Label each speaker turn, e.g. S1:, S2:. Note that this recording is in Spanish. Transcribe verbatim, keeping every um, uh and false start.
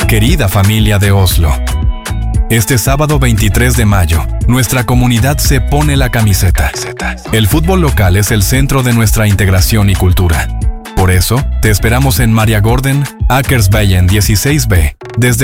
S1: Querida familia de Oslo, este sábado veintitrés de mayo, nuestra comunidad se pone la camiseta. El fútbol local es el centro de nuestra integración y cultura. Por eso, te esperamos en Maria Gorden, Akersveien dieciséis B, desde